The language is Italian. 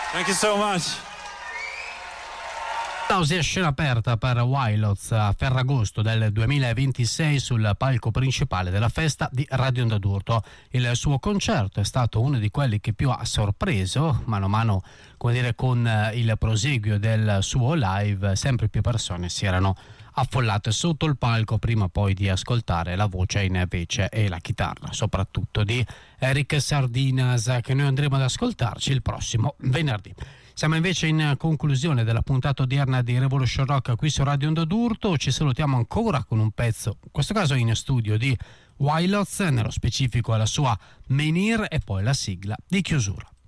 Thank you so much. Applausi a scena aperta per Wilots a Ferragosto del 2026 sul palco principale della festa di Radio Onda d'Urto. Il suo concerto è stato uno di quelli che più ha sorpreso, mano a mano, come dire, con il proseguio del suo live, sempre più persone si erano affollate sotto il palco prima poi di ascoltare la voce invece e la chitarra, soprattutto di Eric Sardinas, che noi andremo ad ascoltarci il prossimo venerdì. Siamo invece in conclusione della puntata odierna di Revolution Rock qui su Radio Onda d'Urto. Ci salutiamo ancora con un pezzo, in questo caso in studio, di Wilots, nello specifico la sua Menhir e poi la sigla di chiusura.